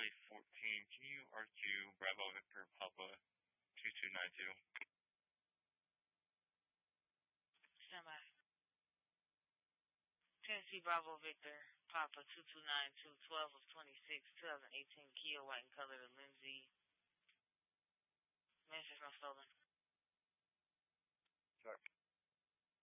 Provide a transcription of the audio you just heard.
Charlie 14, can you RQ Bravo Victor Papa 2292? Stand by. Tennessee Bravo Victor Papa 2292, 12 of 26, 2018 Kia white and color to Lindsay. Memphis, no stolen. Sure.